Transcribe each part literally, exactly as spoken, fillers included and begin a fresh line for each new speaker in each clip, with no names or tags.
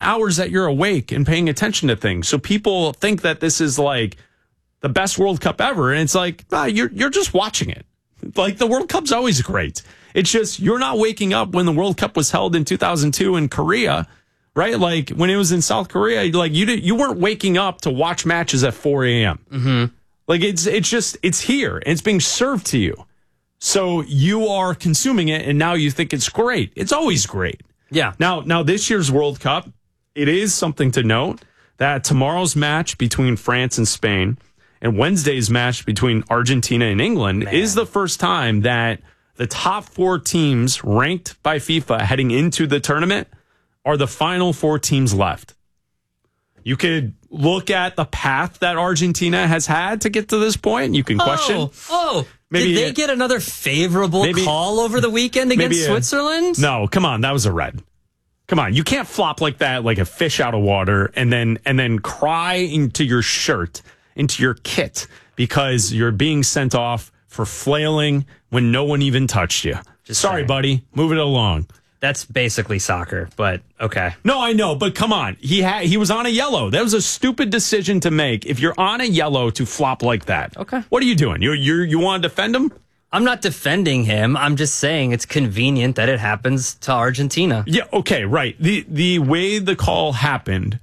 hours that you're awake and paying attention to things. So people think that this is like the best World Cup ever. And it's like, nah, you're, you're just watching it. Like, the World Cup's always great. It's just, you're not waking up when the World Cup was held in two thousand two in Korea, right? Like, when it was in South Korea, like, you did, you weren't waking up to watch matches at four a.m.
Mm-hmm.
Like, it's it's just, it's here, and it's being served to you. So you are consuming it, and now you think it's great. It's always great.
Yeah.
Now, now this year's World Cup, it is something to note that tomorrow's match between France and Spain and Wednesday's match between Argentina and England Man. is the first time that the top four teams ranked by FIFA heading into the tournament are the final four teams left. You could look at the path that Argentina has had to get to this point. You can question.
Oh, oh.
Maybe
did they
it,
get another favorable
maybe,
call over the weekend against Switzerland?
A, no, come on. That was a red. Come on. You can't flop like that, like a fish out of water, and then and then cry into your shirt, into your kit, because you're being sent off for flailing when no one even touched you. Just Sorry, saying. buddy. Move it along.
That's basically soccer, but okay.
No, I know, but come on. He had he was on a yellow. That was a stupid decision to make. If you're on a yellow to flop like that,
okay.
What are you doing? You you you want to defend him?
I'm not defending him. I'm just saying it's convenient that it happens to Argentina.
Yeah, okay, right. The the way the call happened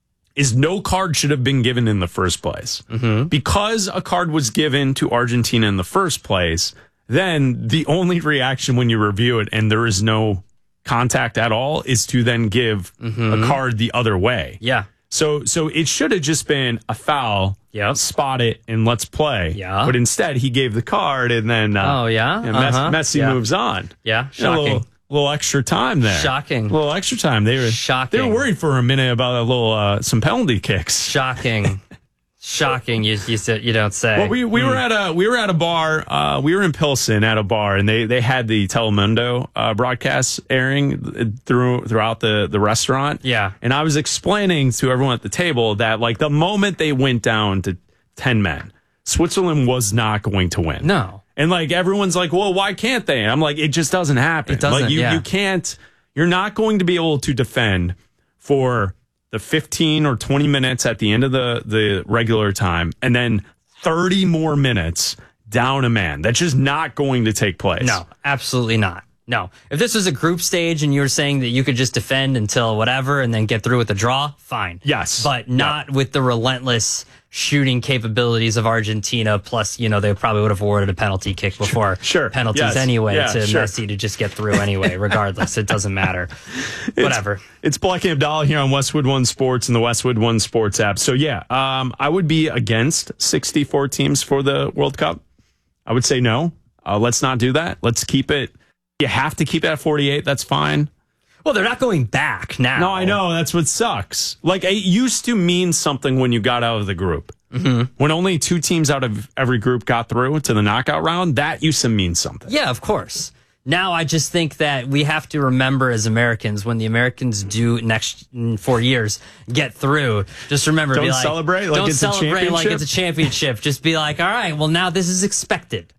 is no card should have been given in the first place.
Mm-hmm.
Because a card was given to Argentina in the first place, then the only reaction when you review it and there is no contact at all is to then give
mm-hmm.
a card the other way.
Yeah.
So so it should have just been a foul,
yep.
spot it, and let's play.
Yeah.
But instead, he gave the card, and then uh,
oh yeah,
and
uh-huh.
Messi
yeah.
moves on.
Yeah, shocking.
A little, little extra time there.
Shocking.
A little extra time. They were
shocking.
They were worried for a minute about a little uh, some penalty kicks.
Shocking. Shocking, you you, said, you don't say.
Well, we we
mm.
were at a we were at a bar. Uh, we were in Pilsen at a bar, and they, they had the Telemundo uh, broadcast airing through throughout the, the restaurant.
Yeah,
and I was explaining to everyone at the table that like the moment they went down to ten men, Switzerland was not going to win.
No,
and like everyone's like, well, why can't they? And I'm like, it just doesn't happen.
It doesn't.
Like you
yeah.
you can't. You're not going to be able to defend for the fifteen or twenty minutes at the end of the, the regular time, and then thirty more minutes down a man. That's just not going to take place.
No, absolutely not. No. If this was a group stage and you were saying that you could just defend until whatever and then get through with a draw, fine.
Yes.
But not yeah. with the relentless shooting capabilities of Argentina. Plus, you know, they probably would have awarded a penalty kick before
sure.
penalties
yes.
anyway
yeah,
to
sure.
Messi to just get through anyway, regardless. It doesn't matter. Whatever.
It's, it's Black and Abdallah here on Westwood One Sports and the Westwood One Sports app. So, yeah, um, I would be against sixty-four teams for the World Cup. I would say no. Uh, let's not do that. Let's keep it. You have to keep it at forty-eight. That's fine.
Well, they're not going back now.
No, I know. That's what sucks. Like, it used to mean something when you got out of the group.
Mm-hmm.
When only two teams out of every group got through to the knockout round, that used to mean something.
Yeah, of course. Now, I just think that we have to remember as Americans, when the Americans do next four years get through, just remember,
don't
be like,
celebrate like
don't
it's
celebrate
a
like it's a championship. Just be like, all right, well, now this is expected.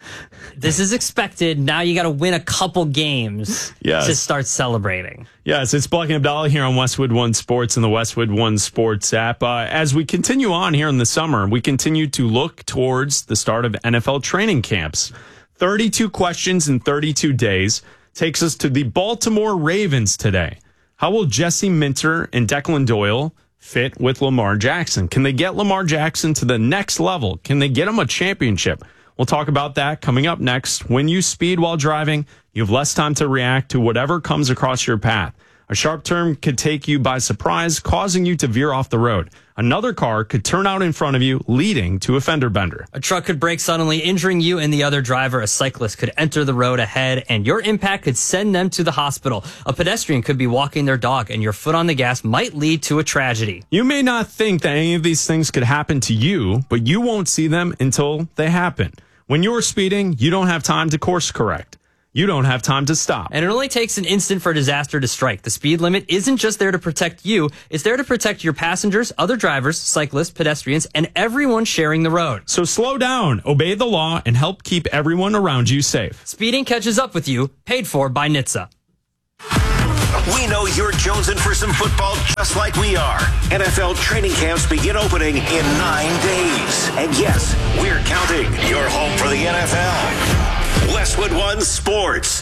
This is expected. Now you got to win a couple games
yes.
to start celebrating.
Yes, it's Black and Abdallah here on Westwood One Sports and the Westwood One Sports app. Uh, as we continue on here in the summer, we continue to look towards the start of N F L training camps. thirty-two questions in thirty-two days takes us to the Baltimore Ravens today. How will Jesse Minter and Declan Doyle fit with Lamar Jackson? Can they get Lamar Jackson to the next level? Can they get him a championship? We'll talk about that coming up next. When you speed while driving, you have less time to react to whatever comes across your path. A sharp turn could take you by surprise, causing you to veer off the road. Another car could turn out in front of you, leading to a fender bender.
A truck could brake suddenly, injuring you and the other driver. A cyclist could enter the road ahead, and your impact could send them to the hospital. A pedestrian could be walking their dog, and your foot on the gas might lead to a tragedy.
You may not think that any of these things could happen to you, but you won't see them until they happen. When you're speeding, you don't have time to course correct. You don't have time to stop.
And it only takes an instant for a disaster to strike. The speed limit isn't just there to protect you. It's there to protect your passengers, other drivers, cyclists, pedestrians, and everyone sharing the road.
So slow down, obey the law, and help keep everyone around you safe.
Speeding catches up with you, paid for by N H T S A.
We know you're jonesing for some football just like we are. N F L training camps begin opening in nine days. And yes, we're counting. Your home for the N F L. Westwood One Sports.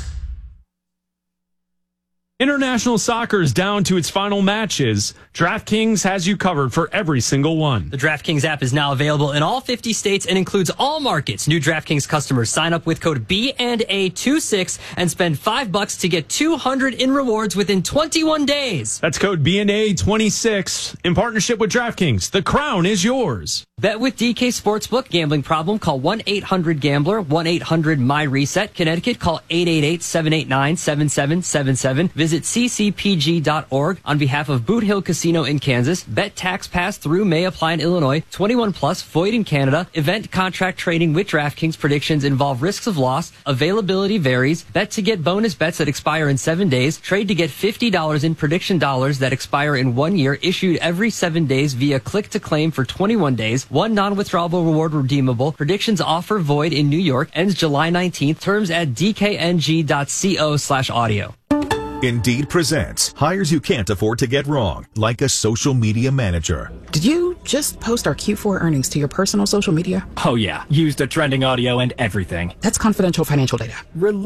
International soccer is down to its final matches. DraftKings has you covered for every single one.
The DraftKings app is now available in all fifty states and includes all markets. New DraftKings customers sign up with code B and A twenty-six and spend five bucks to get two hundred in rewards within twenty-one days.
That's code B and A twenty-six in partnership with DraftKings. The crown is yours.
Bet with D K Sportsbook. Gambling problem? Call one eight hundred gambler, one eight hundred my reset. Connecticut, call eight eight eight, seven eight nine, seven seven seven seven. Visit c c p g dot org on behalf of Boot Hill Casino in Kansas. Bet tax pass through may apply in Illinois. twenty-one plus, void in Canada. Event contract trading with DraftKings. Predictions involve risks of loss. Availability varies. Bet to get bonus bets that expire in seven days. Trade to get fifty dollars in prediction dollars that expire in one year. Issued every seven days via click to claim for twenty-one days. One non-withdrawable reward redeemable. Predictions offer void in New York. Ends July nineteenth. Terms at d k n g dot co slash audio.
Indeed presents hires you can't afford to get wrong, like a social media manager.
Did you just post our Q four earnings to your personal social media?
Oh yeah, used the trending audio and everything.
That's confidential financial data.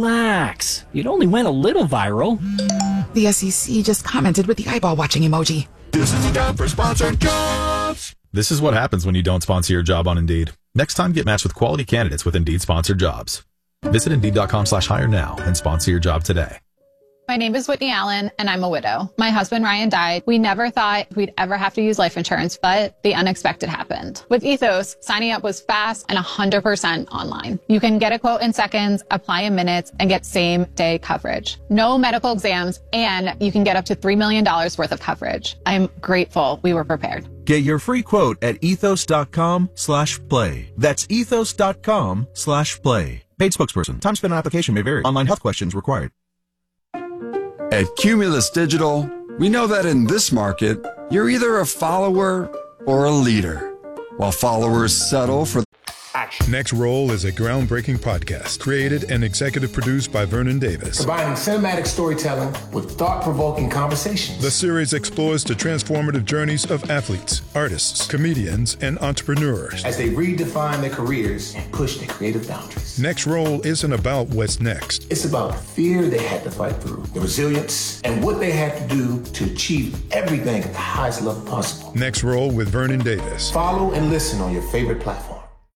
Relax. It only went a little viral.
The S E C just commented with the eyeball watching emoji.
This is the time for sponsored jobs.
This is what happens when you don't sponsor your job on Indeed. Next time, get matched with quality candidates with Indeed sponsored jobs. Visit Indeed.com slash hire now and sponsor your job today.
My name is Whitney Allen, and I'm a widow. My husband, Ryan, died. We never thought we'd ever have to use life insurance, but the unexpected happened. With Ethos, signing up was fast and one hundred percent online. You can get a quote in seconds, apply in minutes, and get same-day coverage. No medical exams, and you can get up to three million dollars worth of coverage. I'm grateful we were prepared.
Get your free quote at ethos.com slash play. That's ethos.com slash play. Paid spokesperson. Time spent on application may vary. Online health questions required.
At Cumulus Digital, we know that in this market, you're either a follower or a leader. While followers settle for
action. Next Roll is a groundbreaking podcast created and executive produced by Vernon Davis.
Combining cinematic storytelling with thought-provoking conversations.
The series explores the transformative journeys of athletes, artists, comedians, and entrepreneurs
as they redefine their careers and push their creative boundaries.
Next Roll isn't about what's next.
It's about the fear they had to fight through, the resilience, and what they had to do to achieve everything at the highest level possible.
Next Roll with Vernon Davis.
Follow and listen on your favorite platform.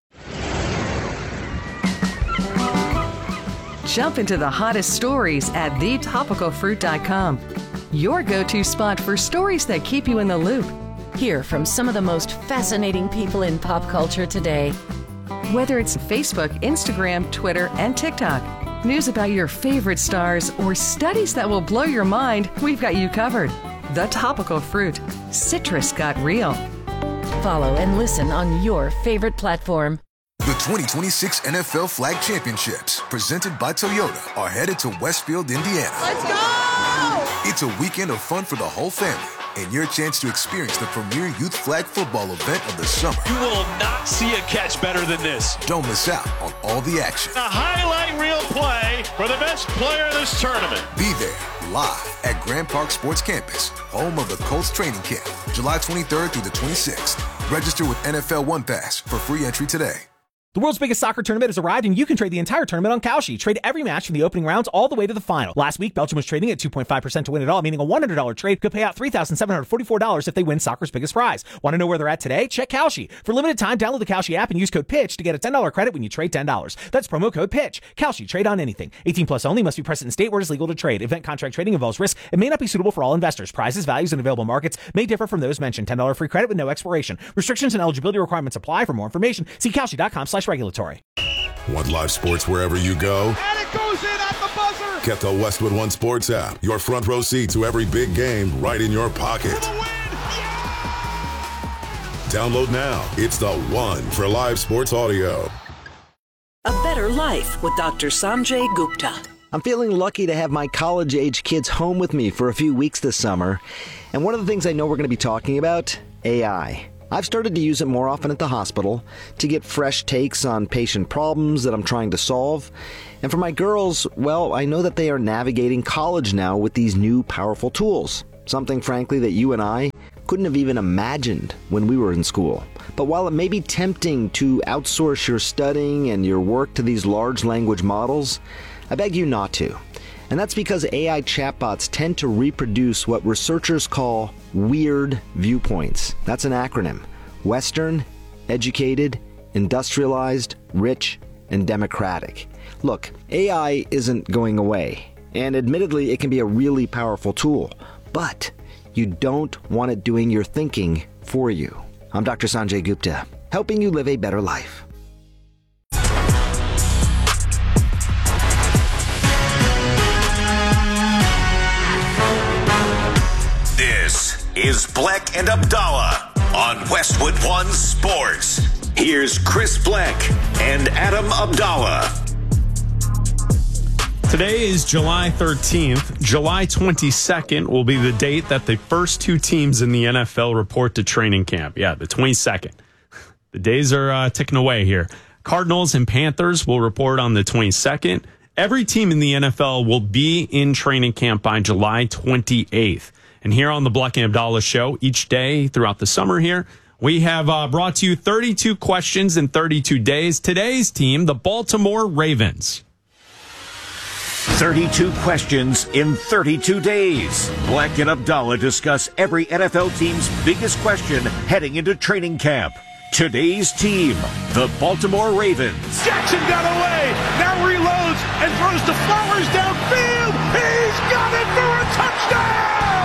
Jump into the hottest stories at the topical fruit dot com. Your go-to spot for stories that keep you in the loop.
Hear from some of the most fascinating people in pop culture today.
Whether it's Facebook, Instagram, Twitter, and TikTok, news about your favorite stars, or studies that will blow your mind, we've got you covered. The Topical Fruit. Citrus got real.
Follow and listen on your favorite platform.
The twenty twenty-six N F L Flag Championships, presented by Toyota, are headed to Westfield, Indiana.
Let's go!
It's a weekend of fun for the whole family and your chance to experience the premier youth flag football event of the summer.
You will not see a catch better than this.
Don't miss out on all the action.
A highlight reel play for the best player in this tournament.
Be there live at Grand Park Sports Campus, home of the Colts training camp, July twenty-third through the twenty-sixth. Register with N F L One Pass for free entry today.
The world's biggest soccer tournament has arrived, and you can trade the entire tournament on Kalshi. Trade every match from the opening rounds all the way to the final. Last week, Belgium was trading at two point five percent to win it all, meaning a one hundred dollars trade could pay out three thousand seven hundred forty-four dollars if they win soccer's biggest prize. Want to know where they're at today? Check Kalshi. For limited time, download the Kalshi app and use code PITCH to get a ten dollars credit when you trade ten dollars. That's promo code PITCH. Kalshi. Trade on anything. eighteen plus only. Must be present in state where it is legal to trade. Event contract trading involves risk and may not be suitable for all investors. Prizes, values, and available markets may differ from those mentioned. ten dollars free credit with no expiration. Restrictions and eligibility requirements apply. For more information, see Kalshi.com slash regulatory.
Want live sports wherever you go?
And it goes in at the buzzer!
Get the Westwood One Sports app. Your front row seat to every big game right in your pocket. Download now. It's the one for live sports audio.
A better life with Doctor Sanjay Gupta.
I'm feeling lucky to have my college-age kids home with me for a few weeks this summer. And one of the things I know we're going to be talking about, A I. I've started to use it more often at the hospital to get fresh takes on patient problems that I'm trying to solve. And for my girls, well, I know that they are navigating college now with these new powerful tools. Something, frankly, that you and I couldn't have even imagined when we were in school. But while it may be tempting to outsource your studying and your work to these large language models, I beg you not to. And that's because A I chatbots tend to reproduce what researchers call weird viewpoints. That's an acronym. Western, educated, industrialized, rich, and democratic. Look, A I isn't going away. And admittedly, it can be a really powerful tool. But you don't want it doing your thinking for you. I'm Doctor Sanjay Gupta, helping you live a better life.
This is Black and Abdallah on Westwood One Sports. Here's Chris Black and Adam Abdallah.
Today is July thirteenth. July twenty-second will be the date that the first two teams in the N F L report to training camp. Yeah, the twenty-second. The days are uh, ticking away here. Cardinals and Panthers will report on the twenty-second. Every team in the N F L will be in training camp by July twenty-eighth. And here on the Black and Abdallah Show, each day throughout the summer here, we have uh, brought to you thirty-two questions in thirty-two days. Today's team, the Baltimore Ravens.
thirty-two questions in thirty-two days. Black and Abdallah discuss every N F L team's biggest question heading into training camp. Today's team, the Baltimore Ravens.
Jackson got away, now reloads and throws to Flowers downfield. He's got it for a touchdown!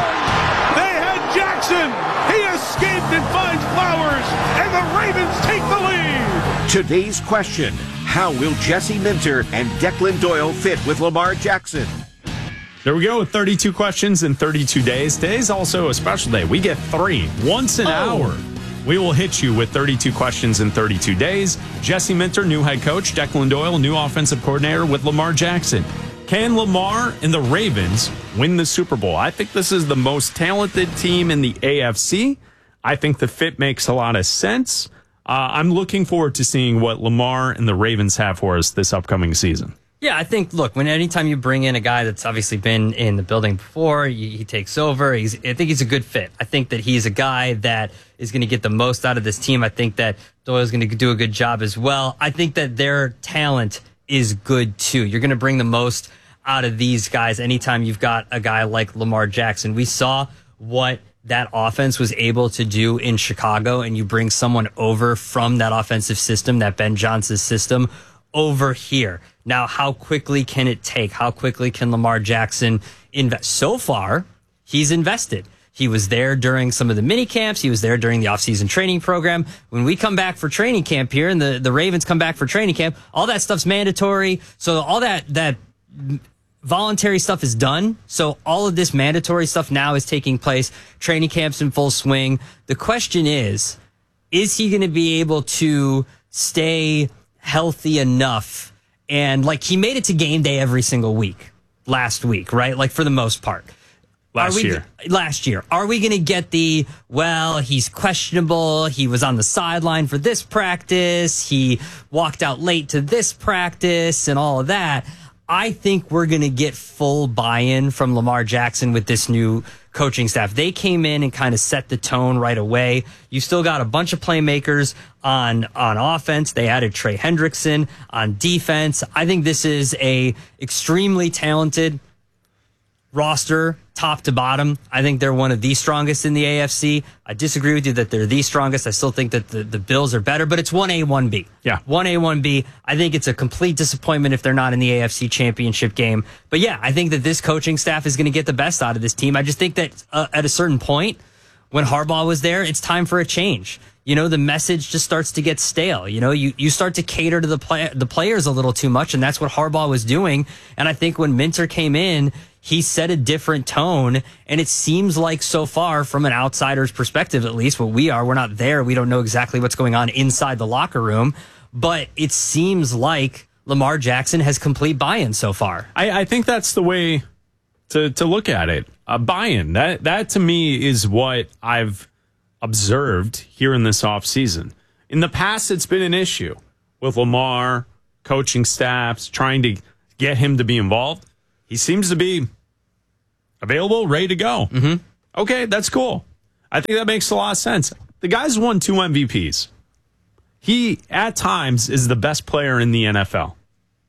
They had Jackson. He escaped and finds Flowers, and the Ravens take the lead.
Today's question, how will Jesse Minter and Declan Doyle fit with Lamar Jackson?
There we go with thirty-two questions in thirty-two days. Today's also a special day. We get three once an oh. hour. We will hit you with thirty-two questions in thirty-two days. Jesse Minter, new head coach. Declan Doyle, new offensive coordinator with Lamar Jackson. Can Lamar and the Ravens win the Super Bowl? I think this is the most talented team in the A F C. I think the fit makes a lot of sense. Uh, I'm looking forward to seeing what Lamar and the Ravens have for us this upcoming season.
Yeah, I think, look, when anytime you bring in a guy that's obviously been in the building before, he, he takes over, he's, I think he's a good fit. I think that he's a guy that is going to get the most out of this team. I think that Doyle's going to do a good job as well. I think that their talent is good too. You're going to bring the most out of these guys anytime you've got a guy like Lamar Jackson. We saw what that offense was able to do in Chicago, and you bring someone over from that offensive system, that Ben Johnson's system, over here. Now, how quickly can it take? How quickly can Lamar Jackson invest? So far, he's invested. He was there during some of the mini camps. He was there during the offseason training program. When we come back for training camp here and the, the Ravens come back for training camp, all that stuff's mandatory. So all that, that voluntary stuff is done. So all of this mandatory stuff now is taking place. Training camp's in full swing. The question is, is he going to be able to stay healthy enough? And like, he made it to game day every single week last week, right? Like, for the most part.
Last
we,
year.
Last year. Are we going to get the, well, he's questionable. He was on the sideline for this practice. He walked out late to this practice and all of that. I think we're going to get full buy-in from Lamar Jackson with this new coaching staff. They came in and kind of set the tone right away. You still got a bunch of playmakers on, on offense. They added Trey Hendrickson on defense. I think this is a extremely talented roster, top to bottom. I think they're one of the strongest in the A F C. I disagree with you that they're the strongest. I still think that the, the Bills are better, but it's one A, one B.
Yeah.
one A, one B. I think it's a complete disappointment if they're not in the A F C championship game. But yeah, I think that this coaching staff is going to get the best out of this team. I just think that uh, at a certain point, when Harbaugh was there, it's time for a change. You know, the message just starts to get stale. You know, you, you start to cater to the play, the players a little too much, and that's what Harbaugh was doing. And I think when Minter came in, he set a different tone, and it seems like so far, from an outsider's perspective at least, what we are, we're not there. We don't know exactly what's going on inside the locker room, but it seems like Lamar Jackson has complete buy-in so far.
I, I think that's the way to, to look at it. A buy-in. That, that to me is what I've observed here in this offseason. In the past, it's been an issue with Lamar, coaching staffs, trying to get him to be involved. He seems to be available, ready to go.
Mm-hmm.
Okay, that's cool. I think that makes a lot of sense. The guy's won two M V Ps. He, at times, is the best player in the N F L.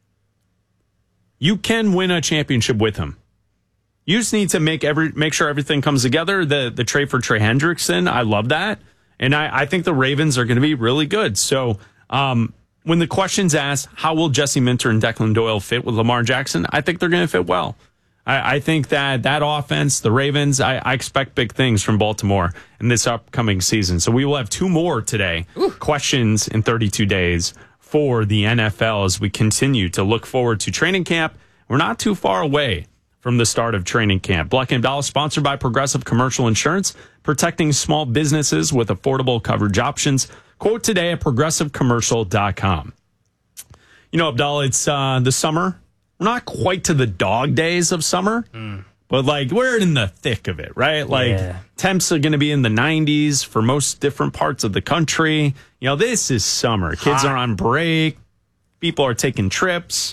You can win a championship with him. You just need to make every make sure everything comes together. The the trade for Trey Hendrickson, I love that. And I, I think the Ravens are going to be really good. So um, when the question's asked, how will Jesse Minter and Declan Doyle fit with Lamar Jackson? I think they're going to fit well. I, I think that that offense, the Ravens, I, I expect big things from Baltimore in this upcoming season. So we will have two more today. Ooh. Questions in thirty-two days for the N F L as we continue to look forward to training camp. We're not too far away from the start of training camp. Black and Abdallah, sponsored by Progressive Commercial Insurance, protecting small businesses with affordable coverage options. Quote today at progressive commercial dot com. You know, Abdallah, it's uh, the summer. We're not quite to the dog days of summer, mm. but like we're in the thick of it, right? Like
yeah.
temps are going to be in the nineties for most different parts of the country. You know, this is summer. Kids
Hot.
are on break. People are taking trips.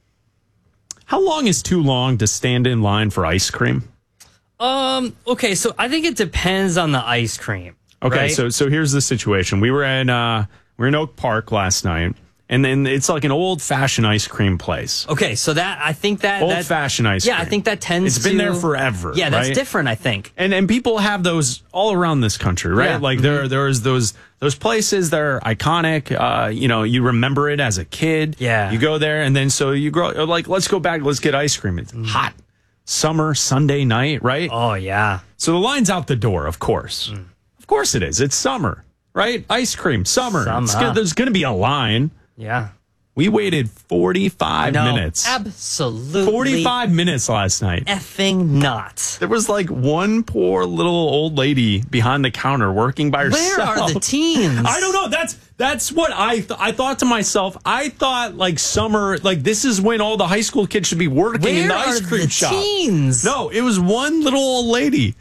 How long is too long to stand in line for ice cream?
Um. Okay, so I think it depends on the ice cream.
Okay,
right?
so so here's the situation. We were in uh we were in Oak Park last night, and then it's like an old fashioned ice cream place.
Okay, so that I think that
Old
that,
fashioned ice
yeah,
cream.
I think that tends.
It's been
to,
there forever.
Yeah, that's
right?
different. I think.
And and people have those all around this country, right?
Yeah.
Like
Mm-hmm.
there there's those those places that are iconic. Uh, you know, you remember it as a kid.
Yeah.
You go there, and then so you grow like, let's go back, let's get ice cream. It's hot summer Sunday night, right?
Oh yeah.
So the line's out the door, of course.
Mm.
Of course it is. It's summer, right? Ice cream, summer.
Summer.
It's good. There's going to be a line.
Yeah.
We waited forty-five
No,
minutes.
absolutely.
forty-five minutes last night.
Effing not.
There was like one poor little old lady behind the counter working by herself.
Where are the teens?
I don't know. That's that's what I th- I thought to myself. I thought like summer, like this is when all the high school kids should be working
Where
in the ice
are
cream
the
shop.
teens?
No, it was one little old lady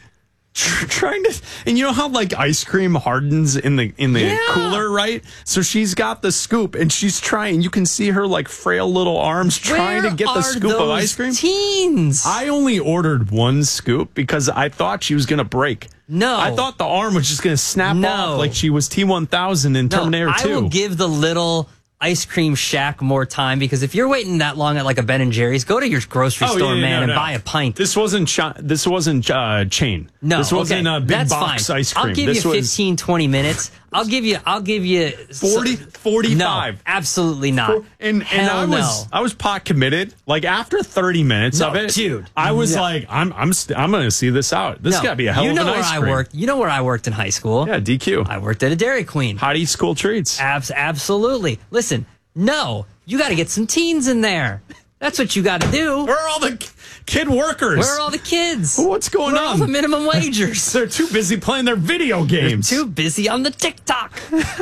trying to, and you know how like ice cream hardens in the in the
Yeah.
cooler, right? So she's got the scoop and she's trying. You can see her like frail little arms trying
Where
to get the
are
scoop of
those
ice cream.
Teens.
I only ordered one scoop because I thought she was going to break.
No.
I thought the arm was just going to snap
No.
off like she was T one thousand in
No,
Terminator
I
two.
will give the little ice cream shack more time because if you're waiting that long at like a Ben and Jerry's, go to your grocery
Oh,
store,
yeah, yeah,
man,
no,
and
no.
buy a pint.
This wasn't chi- this wasn't uh, chain.
No,
this wasn't
okay.
a big
That's
box
fine.
ice cream.
I'll give
this
you
was
fifteen, twenty minutes. I'll give you. I'll give you
forty, forty-five.
No, absolutely not.
For- and and
Hell
I was
no.
I was pot committed. Like after thirty minutes
No,
of it,
dude.
I was
No.
like, I'm I'm st- I'm going to see this out. This
No,
got to be a hell
you
of
know
an
where
ice
I
cream.
worked. You know where I worked in high school.
Yeah, D Q.
I worked at a Dairy Queen.
Hot Eat School Treats.
Abs- absolutely. Listen, no, you got to get some teens in there. That's what you got to do.
Where are all the kid workers?
Where are all the kids?
What's going
Where are
on?
all the minimum wagers?
They're too busy playing their video games.
Too busy on the TikTok.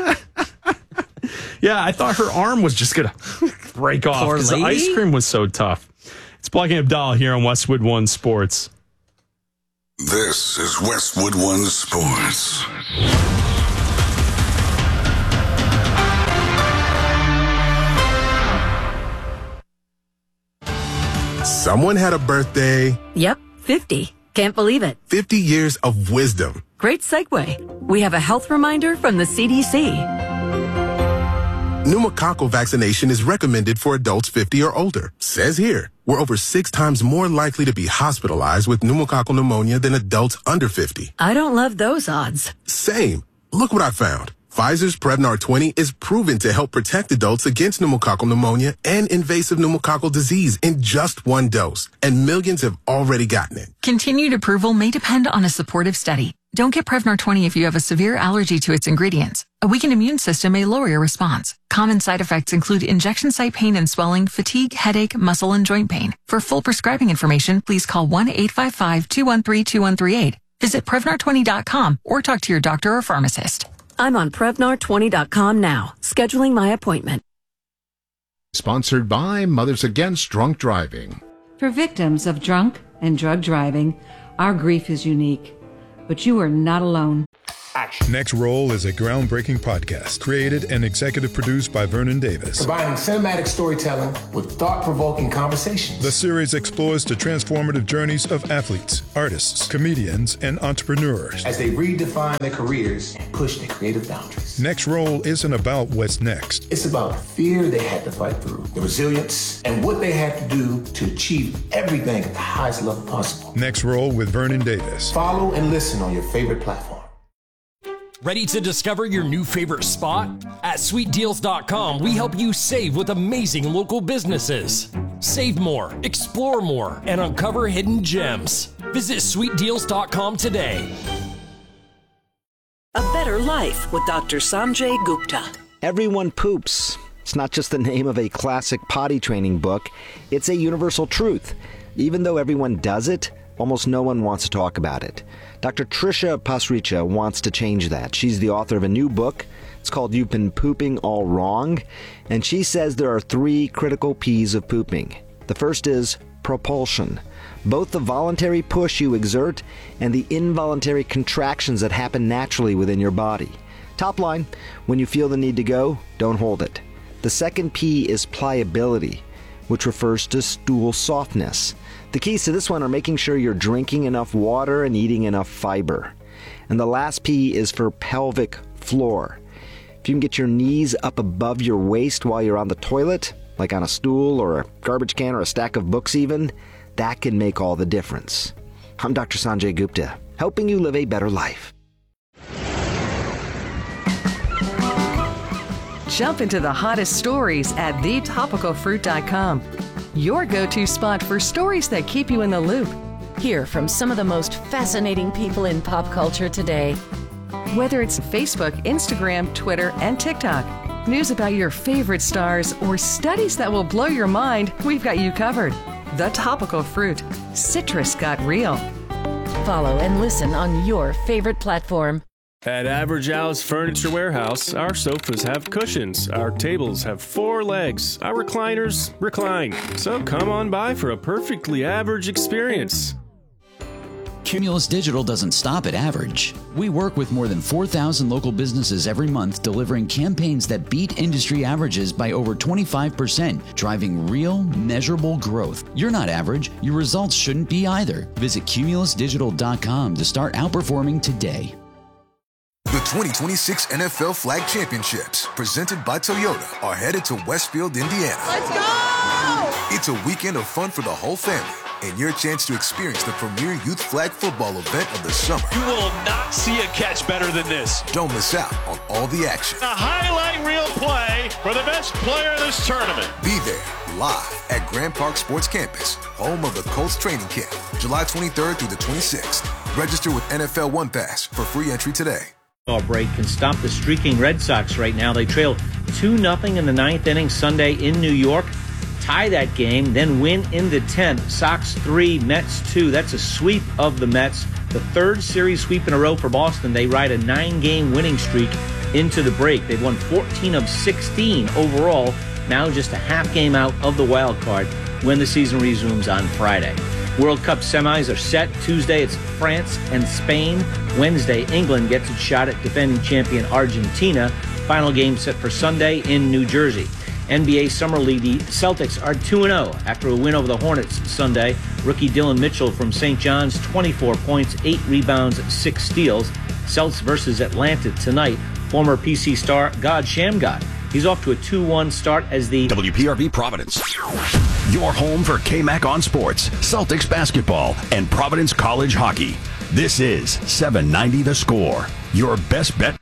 Yeah, I thought her arm was just going to break off
Poor
because the
lady.
ice cream was so tough. It's Black and Abdallah here on Westwood One Sports.
This is Westwood One Sports.
Someone had a birthday.
Yep, fifty. Can't believe it.
fifty years of wisdom.
Great segue. We have a health reminder from the C D C.
Pneumococcal vaccination is recommended for adults fifty or older. Says here, we're over six times more likely to be hospitalized with pneumococcal pneumonia than adults under fifty.
I don't love those odds.
Same. Look what I found. Pfizer's Prevnar twenty is proven to help protect adults against pneumococcal pneumonia and invasive pneumococcal disease in just one dose. And millions have already gotten it.
Continued approval may depend on a supportive study. Don't get Prevnar twenty if you have a severe allergy to its ingredients. A weakened immune system may lower your response. Common side effects include injection site pain and swelling, fatigue, headache, muscle, and joint pain. For full prescribing information, please call one eight five five, two one three, two one three eight. Visit Prevnar twenty dot com or talk to your doctor or pharmacist.
I'm on Prevnar twenty dot com now, scheduling my appointment.
Sponsored by Mothers Against Drunk Driving.
For victims of drunk and drug driving, our grief is unique, but you are not alone.
action.
Next Roll is a groundbreaking podcast created and executive produced by Vernon Davis.
Combining cinematic storytelling with thought-provoking conversations.
The series explores the transformative journeys of athletes, artists, comedians, and entrepreneurs
as they redefine their careers and push their creative boundaries.
Next Roll isn't about what's next.
It's about the fear they had to fight through, the resilience, and what they had to do to achieve everything at the highest level possible.
Next Roll with Vernon Davis.
Follow and listen on your favorite platform.
Ready to discover your new favorite spot? At sweet deals dot com, we help you save with amazing local businesses. Save more, explore more, and uncover hidden gems. Visit sweet deals dot com today.
A Better Life with Doctor Sanjay Gupta.
Everyone poops. It's not just the name of a classic potty training book, it's a universal truth. Even though everyone does it, almost no one wants to talk about it. Doctor Trisha Pasricha wants to change that. She's the author of a new book. It's called You've Been Pooping All Wrong. And she says there are three critical P's of pooping. The first is propulsion. Both the voluntary push you exert and the involuntary contractions that happen naturally within your body. Top line, when you feel the need to go, don't hold it. The second P is pliability, which refers to stool softness. The keys to this one are making sure you're drinking enough water and eating enough fiber. And the last P is for pelvic floor. If you can get your knees up above your waist while you're on the toilet, like on a stool or a garbage can or a stack of books even, that can make all the difference. I'm Doctor Sanjay Gupta, helping you live a better life.
Jump into the hottest stories at the topical fruit dot com. Your go-to spot for stories that keep you in the loop.
Hear from some of the most fascinating people in pop culture today.
Whether it's Facebook, Instagram, Twitter, and TikTok, news about your favorite stars, or studies that will blow your mind, we've got you covered. The Topical Fruit. Citrus got real.
Follow and listen on your favorite platform.
At Average Al's Furniture Warehouse, our sofas have cushions, our tables have four legs, our recliners recline. So come on by for a perfectly average experience.
Cumulus Digital doesn't stop at average. We work with more than four thousand local businesses every month, delivering campaigns that beat industry averages by over twenty-five percent, driving real, measurable growth. You're not average. Your results shouldn't be either. Visit cumulus digital dot com to start outperforming today.
The twenty twenty-six N F L Flag Championships, presented by Toyota, are headed to Westfield, Indiana.
Let's go!
It's a weekend of fun for the whole family, and your chance to experience the premier youth flag football event of the summer.
You will not see a catch better than this.
Don't miss out on all the action.
A highlight reel play for the best player in this tournament.
Be there live at Grand Park Sports Campus, home of the Colts training camp, July twenty-third through the twenty-sixth. Register with N F L One Pass for free entry today.
Break can stop the streaking Red Sox right now. They trail two nothing in the ninth inning Sunday in New York. Tie that game, then win in the tenth. Sox three, Mets two. That's a sweep of the Mets. The third series sweep in a row for Boston. They ride a nine-game winning streak into the break. They've won fourteen of sixteen overall, now just a half game out of the wild card when the season resumes on Friday. World Cup semis are set. Tuesday, it's France and Spain. Wednesday, England gets its shot at defending champion Argentina. Final game set for Sunday in New Jersey. N B A Summer League, the Celtics are two and oh after a win over the Hornets Sunday. Rookie Dylan Mitchell from Saint John's, twenty-four points, eight rebounds, six steals. Celtics versus Atlanta tonight. Former P C star God Shamgod. He's off to a two one start as the
W P R V Providence. Your home for K-Mac on sports, Celtics basketball, and Providence College hockey. This is seven ninety The Score. Your best bet.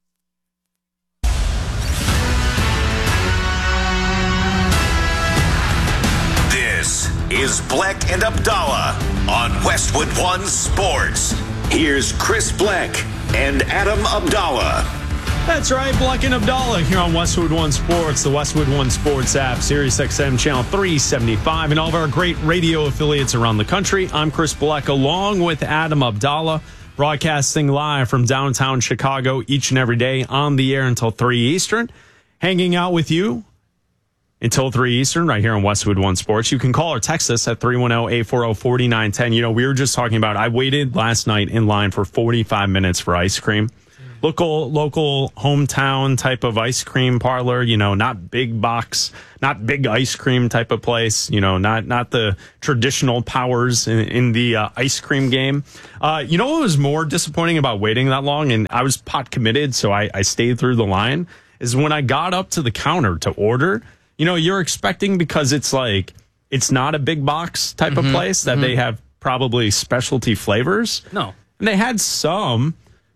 This is Bleck and Abdallah on Westwood One Sports. Here's Chris Bleck and Adam Abdallah.
That's right, Bleck and Abdallah here on Westwood One Sports, the Westwood One Sports app, Sirius X M channel three seventy-five, and all of our great radio affiliates around the country. I'm Chris Bleck, along with Adam Abdallah, broadcasting live from downtown Chicago each and every day on the air until three Eastern. Hanging out with you until three Eastern right here on Westwood One Sports. You can call or text us at three one zero, eight four zero, four nine one zero. You know, we were just talking about, I waited last night in line for forty-five minutes for ice cream. local local hometown type of ice cream parlor, you know, not big box, not big ice cream type of place, you know, not not the traditional powers in, in the uh, ice cream game. Uh, you know what was more disappointing about waiting that long, and I was pot committed, so I, I stayed through the line, is when I got up to the counter to order, you know, you're expecting, because it's like, it's not a big box type mm-hmm. of place, that mm-hmm. they have probably specialty flavors.
No.
And they had some,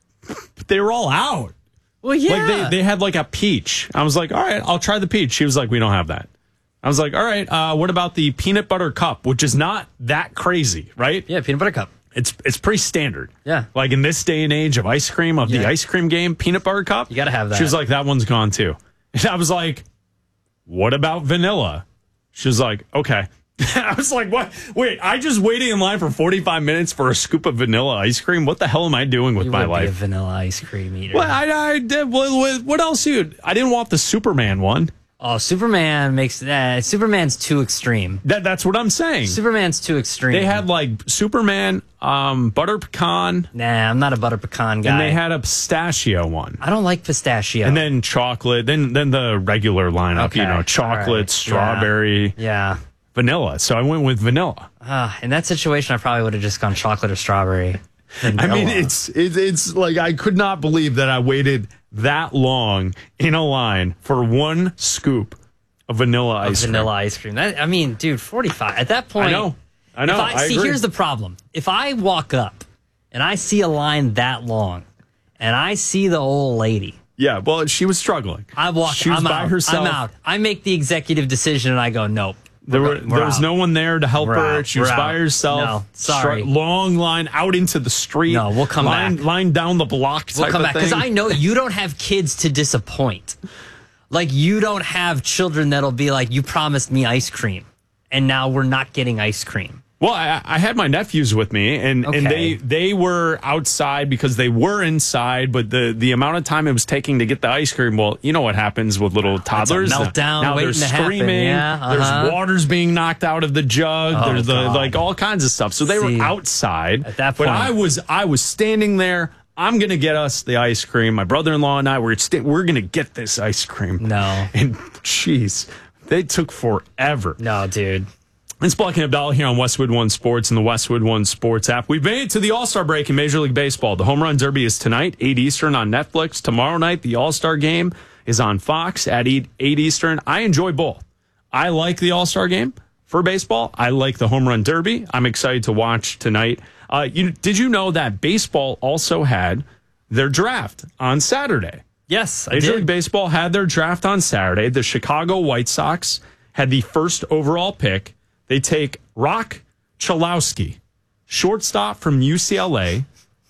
but they were all out.
Well, yeah.
Like they, they had like a peach. I was like, all right, I'll try the peach. She was like, we don't have that. I was like, all right, uh, what about the peanut butter cup, which is not that crazy, right?
Yeah, peanut butter cup.
It's it's pretty standard.
Yeah.
Like in this day and age of ice cream, of
yeah.
the ice cream game, peanut butter cup.
You got to have that.
She was like, that one's gone too. And I was like, what about vanilla? She was like, okay. I was like, what? Wait, I just waited in line for forty-five minutes for a scoop of vanilla ice cream? What the hell am I doing with
you
my
would
life?
Be a vanilla ice cream eater.
Well, I, I did. What, what else? You? I didn't want the Superman one.
Oh, Superman makes uh, Superman's too extreme.
That that's what I'm saying.
Superman's too extreme.
They had like Superman, um, butter pecan.
Nah, I'm not a butter pecan guy.
And they had a pistachio one.
I don't like pistachio.
And then chocolate. Then then the regular lineup.
Okay.
You know, chocolate,
right.
strawberry,
yeah. yeah,
vanilla. So I went with vanilla.
Uh, in that situation, I probably would have just gone chocolate or strawberry.
I mean, it's, it's it's like I could not believe that I waited that long in a line for one scoop of vanilla ice
of
cream.
Vanilla ice cream. That, I mean, dude, forty-five. At that point,
I know. I know.
If I,
I
see,
agree.
here's the problem. If I walk up and I see a line that long, and I see the old lady.
Yeah, well, she was struggling.
I walk.
She was
I'm
by
out.
herself.
I'm out. I make the executive decision, and I go, nope.
There, were,
we're
there was
out.
no one there to help
We're
her.
out.
She was
We're
by
out.
herself.
No, sorry.
Stri- long line out into the street.
No, we'll come
line,
back.
Line down the block type
We'll come
of
back because
thing.
I know you don't have kids to disappoint. Like you don't have children that'll be like, you promised me ice cream, and now we're not getting ice cream.
Well, I, I had my nephews with me, and,
Okay.
and they they were outside because they were inside, but the, the amount of time it was taking to get the ice cream, well, you know what happens with little toddlers.
It's a meltdown
now
waiting
they're
to happen.
screaming.
Yeah, uh-huh.
There's waters being knocked out of the jug.
Oh,
there's the
God.
like all kinds of stuff. So they
See,
were outside.
at that
But
point-
I was I was standing there. I'm going to get us the ice cream. My brother-in-law and I, we're, st- we're going to get this ice cream.
No.
And, jeez, they took forever.
No, dude.
It's Black and Abdallah here on Westwood One Sports and the Westwood One Sports app. We've made it to the All-Star break in Major League Baseball. The Home Run Derby is tonight, eight Eastern on Netflix. Tomorrow night, the All-Star Game is on Fox at eight Eastern. I enjoy both. I like the All-Star Game for baseball. I like the Home Run Derby. I'm excited to watch tonight. Uh, you, did you know that baseball also had their draft on Saturday?
Yes, I
Major
did.
League Baseball had their draft on Saturday. The Chicago White Sox had the first overall pick. They take Rock Chalowski, shortstop from U C L A,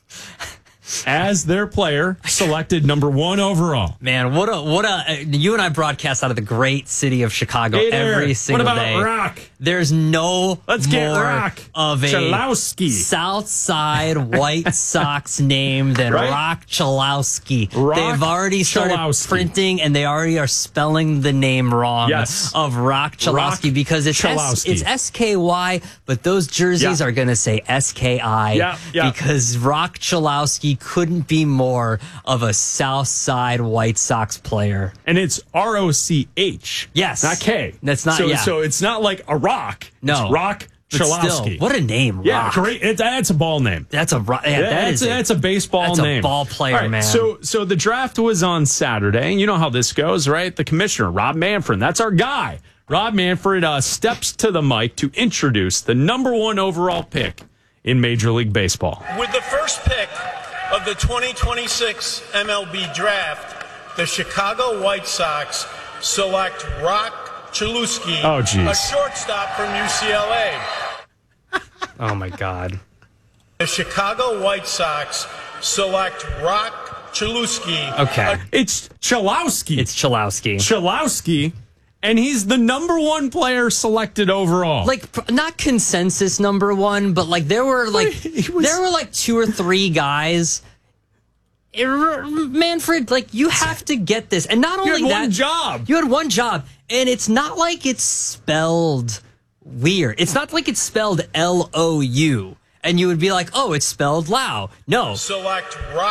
as their player, selected number one overall.
Man, what a what a you and I broadcast out of the great city of Chicago
Hey there.
every single
What about
day.
Rock?
There's no
Let's
more
get Rock
of a
Chalowski.
South Side White Sox name than
Right?
Rock Chalowski.
Rock
They've already started
Chalowski.
printing and they already are spelling the name wrong
Yes.
of Rock Chalowski
Rock
because it's S,
Chalowski.
it's S K Y, but those jerseys
Yeah.
are going to say S K I
Yeah, yeah.
because Rock Chalowski couldn't be more of a South Side White Sox player.
And it's R O C H.
Yes.
Not K.
That's not-
so,
yeah.
so it's not like a rock.
No.
It's Rock
But
Chalowski.
still, what a name,
Yeah,
Rock.
great. It, that's a ball name.
That's a ro- yeah, that
that's,
is
a, that's a baseball
that's
name.
a ball player,
All right,
man.
So, so the draft was on Saturday, and you know how this goes, right? The commissioner, Rob Manfred, that's our guy. Rob Manfred uh, steps to the mic to introduce the number one overall pick in Major League Baseball.
With the first pick of the twenty twenty-six M L B draft, the Chicago White Sox select Rock Chalowski,
Oh, geez.
a shortstop from U C L A.
Oh, my God.
The Chicago White Sox select Rock Chalowski.
Okay.
It's Chalowski.
It's Chalowski.
Chalowski, and he's the number one player selected overall.
Like, pr- not consensus number one, but like there were like
was-
there were like two or three guys. It- Manfred, like you have to get this, and not
you
only
had
that,
one job.
you had one job, and it's not like it's spelled weird. It's not like it's spelled L O U, and you would be like, oh, it's spelled Lao. No,
Select Rock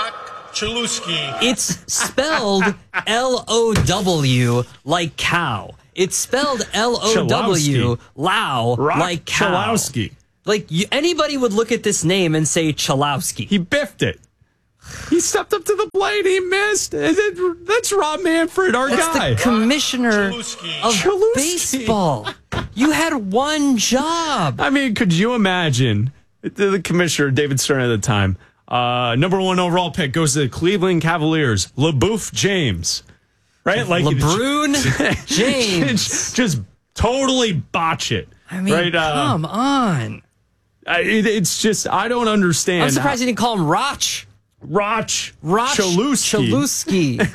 Chalewski.
It's spelled L O W like cow. It's spelled L O W, Lau,
Rock
like cow.
Chalowski.
Like, you, anybody would look at this name and say Chalowski.
He biffed it. He stepped up to the plate. He missed. That's Rob Manfred, our
That's
guy.
the commissioner
Chalewski.
of
Chalewski.
baseball. You had one job.
I mean, could you imagine the, the commissioner, David Stern at the time, uh, number one overall pick goes to the Cleveland Cavaliers, LeBouf James, right? Like
LeBron James.
Just totally botch it.
I mean,
right?
come
uh,
on.
I, it, it's just, I don't understand.
I'm surprised
how,
you didn't call him Roch.
Roch
Roch
Chalewski.
Chalewski.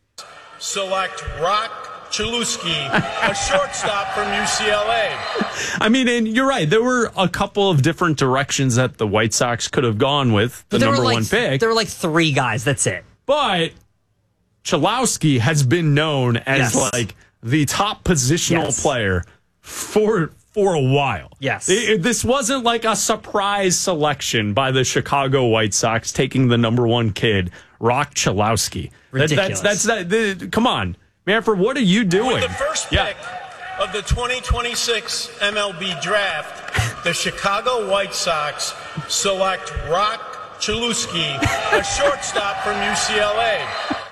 Select Rock Chalewski, a shortstop from U C L A.
I mean, and you're right. There were a couple of different directions that the White Sox could have gone with the
There
number
were like,
one pick.
There were like three guys. That's it.
But Chalowski has been known as
Yes.
like the top positional
Yes.
player for for a while.
Yes.
It- it- this wasn't like a surprise selection by the Chicago White Sox taking the number one kid, Rock Chalowski. That,
Ridiculous.
that's that's that. The, come on, Manfred, what are you doing?
With the first pick of the twenty twenty-six M L B draft, the Chicago White Sox select Rock Chalewski, a shortstop from U C L A.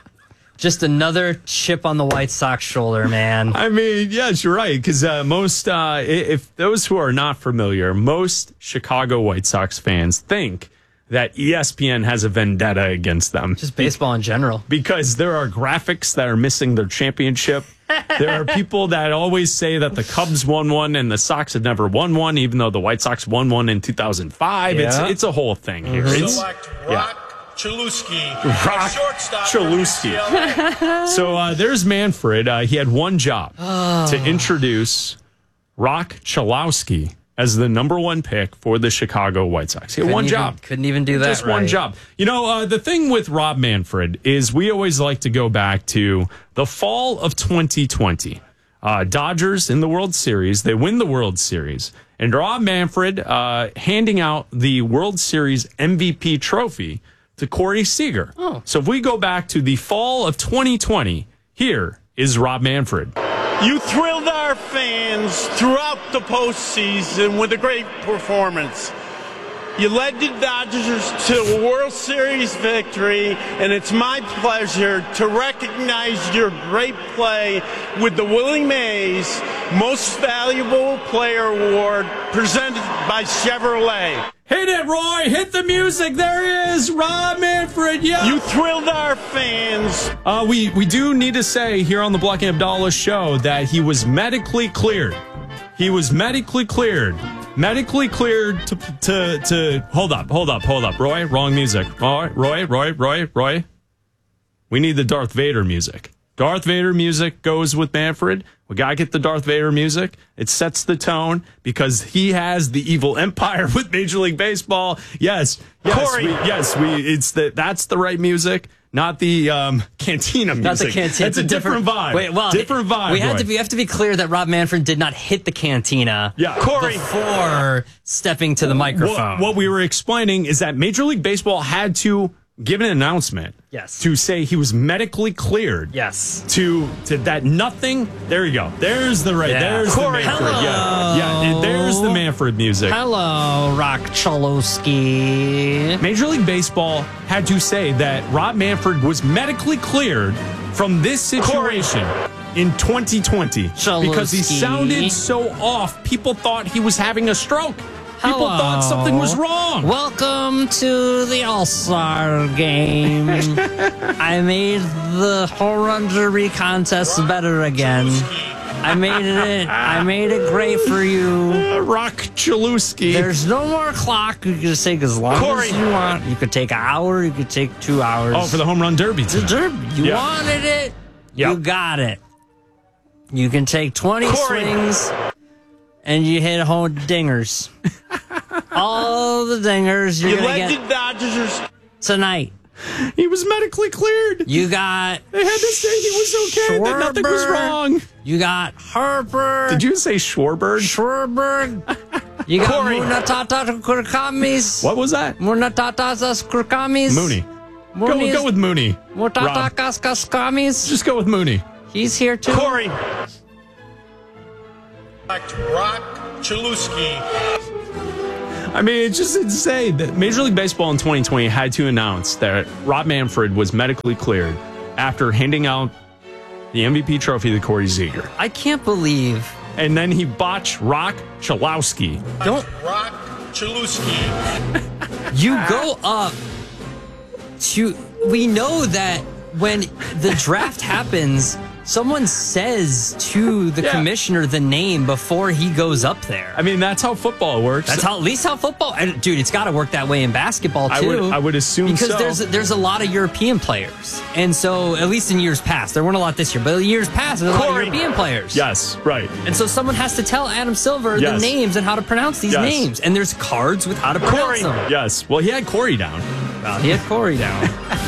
Just another chip on the White Sox shoulder, man.
I mean, yes, you're right. Because uh, most, uh, if those who are not familiar, most Chicago White Sox fans think that E S P N has a vendetta against them.
Just baseball in general.
Because there are graphics that are missing their championship. There are people that always say that the Cubs won one and the Sox have never won one, even though the White Sox won one in two thousand five.
Yeah.
It's it's a whole thing here.
Mm-hmm.
It's,
Select
yeah.
Rock Chalewski,
Rock
a shortstop from U C L A.
Chalewski. So uh, there's Manfred. Uh, he had one job to introduce Rock Chalowski as the number one pick for the Chicago White Sox. He had
Couldn't
one
even-
job.
Couldn't even do that.
Just one
right.
job. You know, uh, the thing with Rob Manfred is we always like to go back to the fall of twenty twenty. Uh, Dodgers in the World Series. They win the World Series. And Rob Manfred uh, handing out the World Series M V P trophy to Corey Seager.
Oh.
So if we go back to the fall of twenty twenty, here is Rob Manfred.
You thrilled our fans throughout the postseason with a great performance. You led the Dodgers to a World Series victory, and it's my pleasure to recognize your great play with the Willie Mays Most Valuable Player Award presented by Chevrolet.
Hit it, Roy. Hit the music. There he is, Rob Manfred. Yeah.
You thrilled our fans.
Uh, we, we do need to say here on the Black and Abdallah show that he was medically cleared. He was medically cleared. Medically cleared to, to, to, hold up, hold up, hold up. Roy, wrong music. Roy, Roy, Roy, Roy, Roy. We need the Darth Vader music. Darth Vader music goes with Manfred. We got to get the Darth Vader music. It sets the tone because he has the evil empire with Major League Baseball. Yes, yes,
Corey.
we, yes, we, it's the, that's the right music. Not the um, Cantina music.
Not the Cantina.
That's a different, vibe.
Wait, well,
different vibe.
We have
Roy.
to be, we have to be clear that Rob Manfred did not hit the Cantina.
Yeah.
Corey.
Before stepping to the microphone.
What, what we were explaining is that Major League Baseball had to give an announcement.
Yes.
To say he was medically cleared.
Yes.
To to that nothing. There you go. There's the right.
Yeah.
There's
Corey,
the Manfred.
hello.
Yeah. Yeah. and There's the Manfred music.
Hello, Rock Chalowski.
Major League Baseball had to say that Rob Manfred was medically cleared from this situation in twenty twenty because he
Chalowski.
sounded so off. People thought he was having a stroke. People
Hello.
thought something was wrong.
Welcome to the All-Star game. I made the home run derby contest better again. I made it. I made it great for you.
Uh, Rock Chalewski.
There's no more clock. You can just take as long
Corey.
as you want. You could take an hour. You could take two hours.
Oh, for the home run derby
The
tonight.
derby. You
Yeah.
wanted it.
Yep.
You got it. You can take twenty
Corey.
swings, and you hit home dingers. All the dingers you're
You
gonna
led
get
the Dodgers.
tonight.
He was medically cleared.
You got.
They had to say he was okay, that nothing was
Schwarber.
wrong.
You got Harper.
Did you say Schwarber?
Schwarber. You got
Corey.
Munatata Kurkamis.
What was that?
Munatata Kurkamis.
Mooney. Go, go with Mooney. Rob.
Just
go with Mooney.
He's here too.
Corey. Rock Chalewski.
I mean, it's just insane that Major League Baseball in twenty twenty had to announce that Rob Manfred was medically cleared after handing out the M V P trophy to Corey Seager.
I can't believe.
And then he botched Rock Chalewski.
Don't.
Rock Chalewski.
You go up to. We know that when the draft happens, someone says to the
Yeah.
commissioner the name before he goes up there.
I mean, that's how football works.
That's how, at least how football, and dude, it's got to work that way in basketball too.
I would, I would assume
because
so.
there's there's a lot of European players, and so at least in years past, there weren't a lot this year, but in years past, there's a lot of European players.
Yes, right.
And so someone has to tell Adam Silver the
Yes.
names and how to pronounce these
Yes.
names, and there's cards with how to pronounce them.
Yes. Well, he had Corey down.
Well, he had Corey down.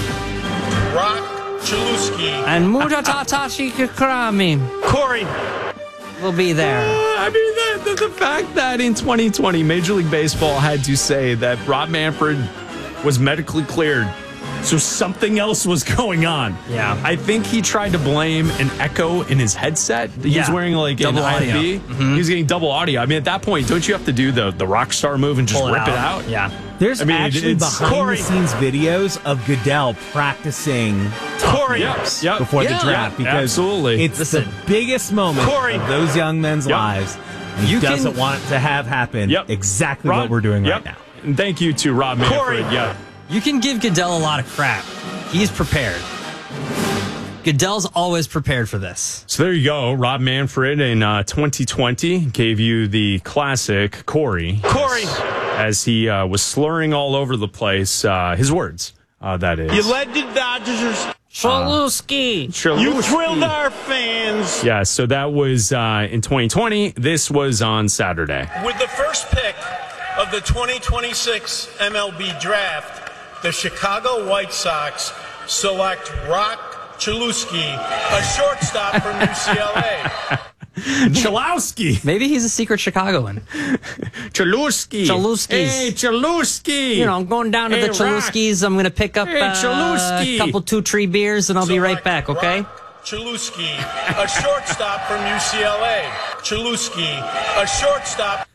Rock Chalewski.
And Mutatatashi Kikrami.
Corey
will be there.
Uh, I mean, the, the, the fact that in twenty twenty, Major League Baseball had to say that Rob Manfred was medically cleared, so something else was going on.
Yeah.
I think he tried to blame an echo in his headset. He's
Yeah.
wearing like
Double
an
audio.
I F B.
Mhm.
He's getting double audio. I mean, at that point, don't you have to do the, the rock star move and just
Pull it
rip it
out.
out?
Yeah.
There's
I mean,
actually
it's-
behind
Corey.
the scenes videos of Goodell practicing
Corey.
toughness
Yep.
before
Yeah.
the draft
Yeah,
because
absolutely.
it's
Listen.
the biggest moment
Corey.
of those young men's
Yep.
lives. And he
You
doesn't
can-
want it to have happen
Yep.
exactly
Rob-
what we're doing
yep.
right now.
And thank you to Rob Manfred.
Corey.
Yeah.
You can give Goodell a lot of crap. He's prepared. Goodell's always prepared for this.
So there you go. Rob Manfred in uh, twenty twenty gave you the classic Corey.
Corey.
As he uh, was slurring all over the place. Uh, his words, uh, that is.
You led the Dodgers.
Chalewski.
You thrilled our fans.
Yeah, so that was uh, in twenty twenty. This was on Saturday.
With the first pick of the twenty twenty-six M L B Draft, the Chicago White Sox select Rock Chalewski, a shortstop from U C L A.
Chalewski.
Maybe he's a secret Chicagoan.
Chalewski.
Chalewski's.
Hey, Chalewski.
You know, I'm going down to
Hey,
the Chalewski's. I'm going to pick up
Hey,
uh,
Chalewski.
a couple two tree beers, and I'll be right
Select
back, okay?
Rock Chalewski, a shortstop from U C L A. Chalewski, a shortstop.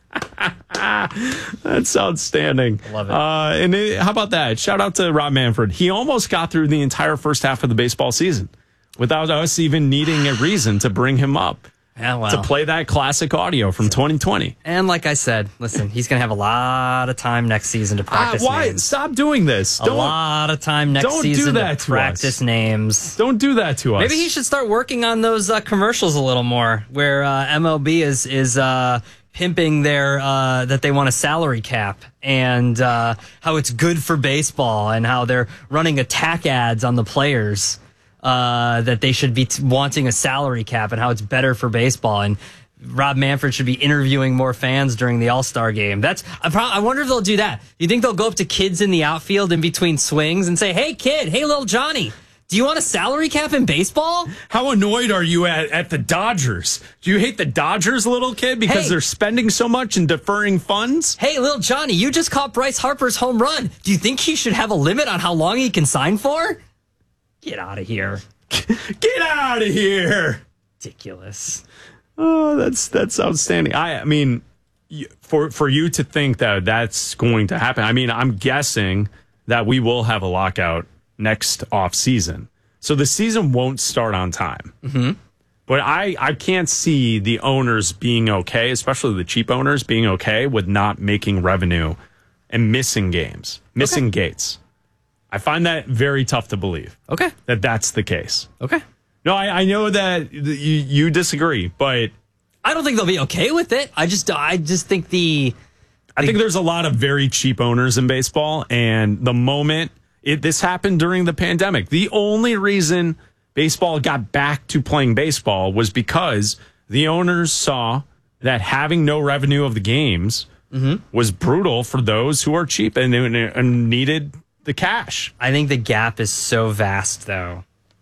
That's outstanding.
Love it.
Uh, and it, how about that? Shout out to Rob Manfred. He almost got through the entire first half of the baseball season without us even needing a reason to bring him up.
Yeah, well.
To play that classic audio from twenty twenty.
And like I said, listen, he's going to have a lot of time next season to
Ah,
practice
why?
names.
Stop doing this.
A
Don't,
lot of time next
don't do
season
that
to
to
practice
us.
names.
don't do that to us.
Maybe he should start working on those uh, commercials a little more, where uh, M L B is is uh, pimping their uh, that they want a salary cap and uh, how it's good for baseball and how they're running attack ads on the players uh, that they should be t- wanting a salary cap and how it's better for baseball. And Rob Manfred should be interviewing more fans during the All-Star game. That's I, pro- I wonder if they'll do that. You think they'll go up to kids in the outfield in between swings and say, "Hey kid, hey little Johnny, do you want a salary cap in baseball?"
How annoyed are you at, at the Dodgers? Do you hate the Dodgers, little kid, because
Hey.
they're spending so much and deferring funds?
Hey, little Johnny, you just caught Bryce Harper's home run. Do you think he should have a limit on how long he can sign for? Get out of here.
Get out of here.
Ridiculous.
Oh, that's that's outstanding. I, I mean, y- for for you to think that that's going to happen, I mean, I'm guessing that we will have a lockout next off season, so the season won't start on time.
Mm-hmm.
But I I can't see the owners being okay, especially the cheap owners being okay with not making revenue and missing games, missing gates. I find that very tough to believe.
Okay,
that that's the case.
Okay.
No, I, I know that you, you disagree, but
I don't think they'll be okay with it. I just I just think the
I think there's a lot of very cheap owners in baseball, and the moment it this happened during the pandemic, the only reason baseball got back to playing baseball was because the owners saw that having no revenue of the games
Mm-hmm.
was brutal for those who are cheap and, and needed the cash.
I think the gap is so vast, though,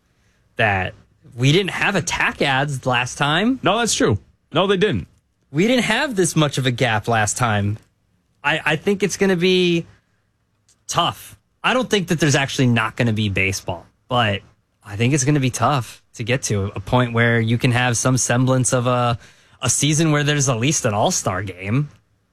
that we didn't have attack ads last time.
No, that's true. No, they didn't.
We didn't have this much of a gap last time. I, I think it's going to be tough. I don't think that there's actually not going to be baseball, but I think it's going to be tough to get to a point where you can have some semblance of a a season where there's at least an all-star game,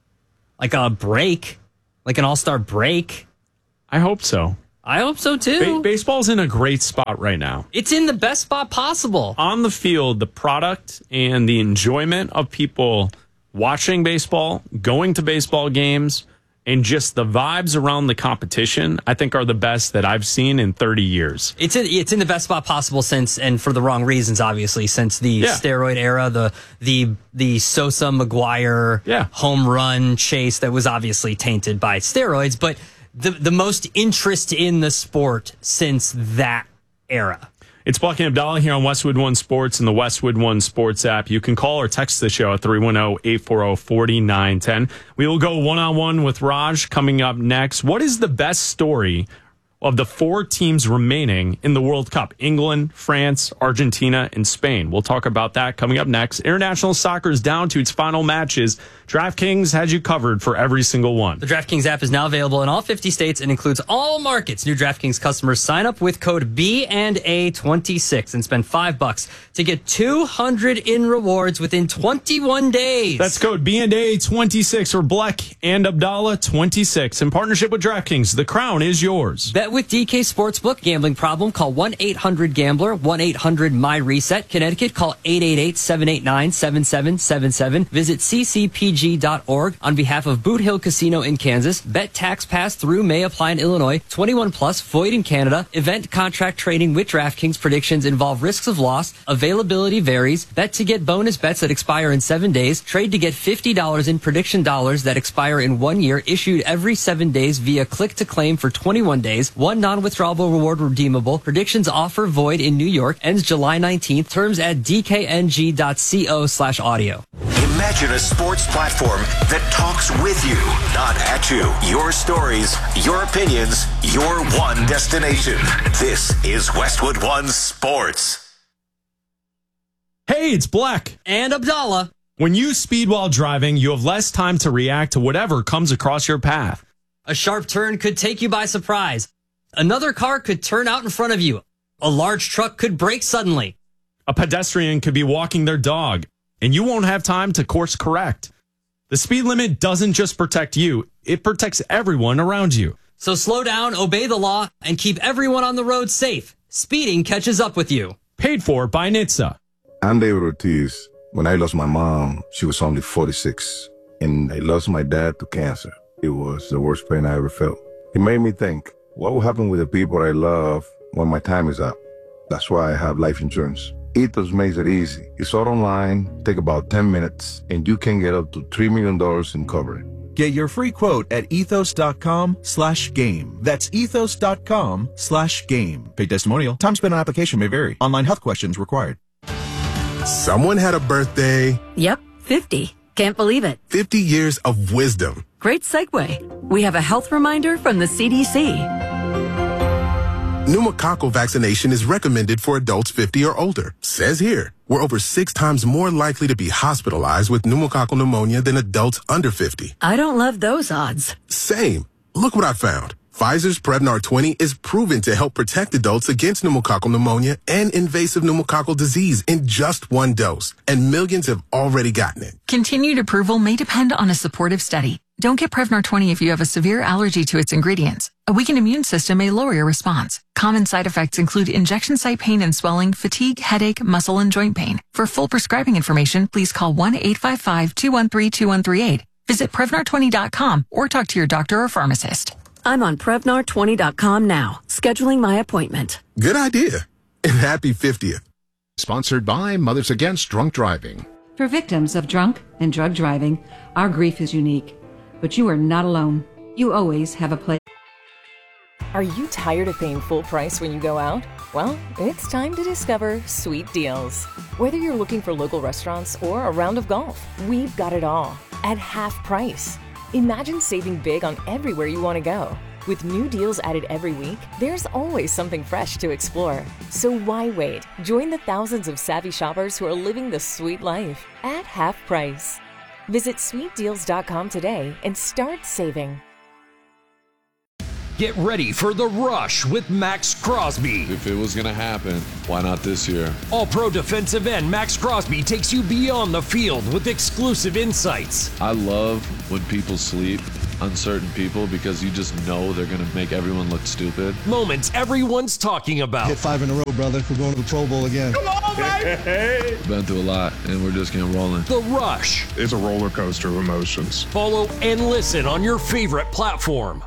like a break, like an all-star break.
I hope so.
I hope so too.
Ba- baseball's in a great spot right now.
It's in the best spot possible.
On the field, the product and the enjoyment of people watching baseball, going to baseball games, and just the vibes around the competition, I think are the best that I've seen in thirty years.
It's in, it's in the best spot possible since, and for the wrong reasons, obviously, since the
Yeah.
steroid era, the the the Sosa McGuire
Yeah.
home run chase that was obviously tainted by steroids, but the the most interest in the sport since that era.
It's Buck and Abdallah here on Westwood One Sports and the Westwood One Sports app. You can call or text the show at three one zero, eight four zero, four nine one zero. We will go one-on-one with Raj coming up next. What is the best story of the four teams remaining in the World Cup? England, France, Argentina, and Spain. We'll talk about that coming up next. International soccer is down to its final matches. DraftKings has you covered for every single one.
The DraftKings app is now available in all fifty states and includes all markets. New DraftKings customers sign up with code B and A twenty-six and spend five bucks to get two hundred in rewards within twenty-one days.
That's code B and A twenty-six or Black and Abdallah twenty-six. In partnership with DraftKings, the crown is yours.
Bet with D K Sportsbook. Gambling problem? Call one eight hundred gambler, one eight hundred my reset. Connecticut, call eight eight eight, seven eight nine, seven seven seven seven. Visit c c p g dot org on behalf of Boot Hill Casino in Kansas. Bet tax pass through may apply in Illinois. twenty-one plus, void in Canada. Event contract trading with DraftKings. Predictions involve risks of loss. Availability varies. Bet to get bonus bets that expire in seven days. Trade to get fifty dollars in prediction dollars that expire in one year. Issued every seven days via click to claim for twenty-one days. One non-withdrawable reward redeemable. Predictions offer void in New York. Ends July nineteenth. Terms at d k n g dot co slash audio.
Imagine a sports platform that talks with you, not at you. Your stories, your opinions, your one destination. This is Westwood One Sports.
Hey, it's Black
and Abdallah.
When you speed while driving, you have less time to react to whatever comes across your path.
A sharp turn could take you by surprise. Another car could turn out in front of you. A large truck could brake suddenly.
A pedestrian could be walking their dog, and you won't have time to course correct. The speed limit doesn't just protect you, it protects everyone around you.
So slow down, obey the law, and keep everyone on the road safe. Speeding catches up with you.
Paid for by N H T S A.
I'm David Ortiz. When I lost my mom, she was only forty-six, and I lost my dad to cancer. It was the worst pain I ever felt. It made me think, what will happen with the people I love when my time is up? That's why I have life insurance. Ethos makes it easy. It's all online, take about ten minutes, and you can get up to three million dollars in coverage.
Get your free quote at ethos.com slash game. That's ethos.com slash game. Paid testimonial. Time spent on application may vary. Online health questions required.
Someone had a birthday.
Yep, fifty. Can't believe it.
fifty years of wisdom.
Great segue. We have a health reminder from the C D C.
Pneumococcal vaccination is recommended for adults fifty or older. Says here, we're over six times more likely to be hospitalized with pneumococcal pneumonia than adults under fifty.
I don't love those odds.
Same. Look what I found. Pfizer's Prevnar twenty is proven to help protect adults against pneumococcal pneumonia and invasive pneumococcal disease in just one dose. And millions have already gotten it.
Continued approval may depend on a supportive study. Don't get Prevnar twenty if you have a severe allergy to its ingredients. A weakened immune system may lower your response. Common side effects include injection site pain and swelling, fatigue, headache, muscle, and joint pain. For full prescribing information, please call one eight five five, two one three, two one three eight. Visit Prevnar twenty dot com or talk to your doctor or pharmacist.
I'm on Prevnar twenty dot com now, scheduling my appointment.
Good idea. And happy fiftieth.
Sponsored by Mothers Against Drunk Driving.
For victims of drunk and drug driving, our grief is unique. But you are not alone. You always have a place.
Are you tired of paying full price when you go out? Well, it's time to discover Sweet Deals. Whether you're looking for local restaurants or a round of golf, we've got it all at half price. Imagine saving big on everywhere you want to go. With new deals added every week, there's always something fresh to explore. So why wait? Join the thousands of savvy shoppers who are living the sweet life at half price. Visit sweet deals dot com today and start saving.
Get ready for The Rush with Max Crosby.
If it was going to happen, why not this year?
All-pro defensive end Max Crosby takes you beyond the field with exclusive insights.
I love when people sleep, uncertain people, because you just know they're going to make everyone look stupid.
Moments everyone's talking about.
Hit five in a row, brother. We're going to the Pro Bowl again. Come on,
baby! Been through a lot, and we're just getting rolling.
The Rush.
It's a roller coaster of emotions.
Follow and listen on your favorite platform.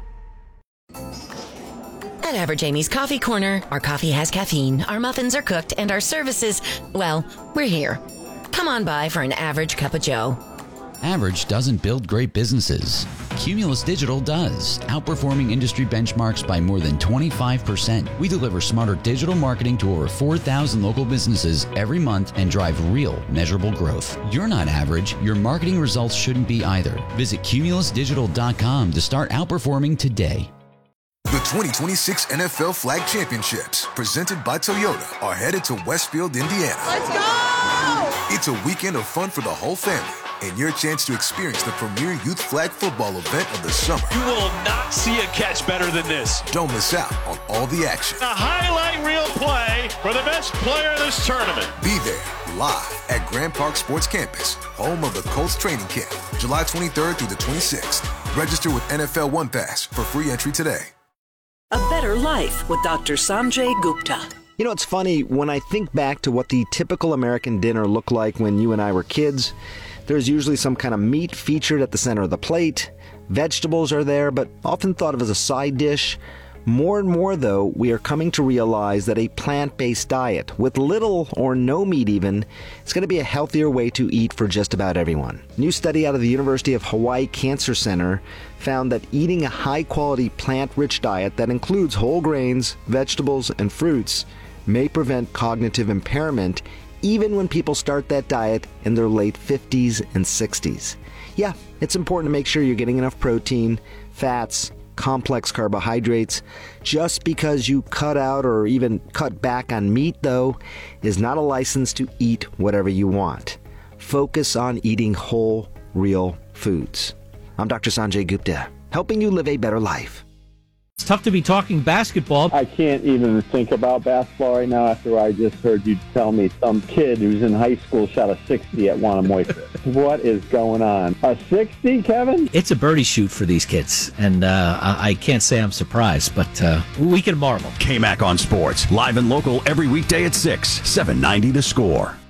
At Average Amy's Coffee Corner, our coffee has caffeine, our muffins are cooked, and our services, well, we're here. Come on by for an average cup of joe.
Average doesn't build great businesses. Cumulus Digital does, outperforming industry benchmarks by more than twenty-five percent. We deliver smarter digital marketing to over four thousand local businesses every month and drive real, measurable growth. You're not average. Your marketing results shouldn't be either. Visit cumulus digital dot com to start outperforming today.
The twenty twenty-six N F L Flag Championships, presented by Toyota, are headed to Westfield, Indiana.
Let's go!
It's a weekend of fun for the whole family, and your chance to experience the premier youth flag football event of the summer.
You will not see a catch better than this.
Don't miss out on all the action.
A highlight reel play for the best player in this tournament.
Be there live at Grand Park Sports Campus, home of the Colts training camp, July twenty-third through the twenty-sixth. Register with N F L One Pass for free entry today.
A Better Life with Doctor Sanjay Gupta.
You know, it's funny, when I think back to what the typical American dinner looked like when you and I were kids, there's usually some kind of meat featured at the center of the plate. Vegetables are there, but often thought of as a side dish. More and more, though, we are coming to realize that a plant-based diet, with little or no meat even, is going to be a healthier way to eat for just about everyone. A new study out of the University of Hawaii Cancer Center found that eating a high-quality plant-rich diet that includes whole grains, vegetables, and fruits may prevent cognitive impairment even when people start that diet in their late fifties and sixties. Yeah, it's important to make sure you're getting enough protein, fats, complex carbohydrates. Just because you cut out or even cut back on meat, though, is not a license to eat whatever you want. Focus on eating whole, real foods. I'm Doctor Sanjay Gupta, helping you live a better life.
It's tough to be talking basketball.
I can't even think about basketball right now after I just heard you tell me some kid who's in high school shot a sixty at Wanamoisa. What is going on? A sixty, Kevin?
It's a birdie shoot for these kids, and uh, I-, I can't say I'm surprised, but uh, we can marvel.
K-Mac on Sports, live and local every weekday at six, seven ninety The Score.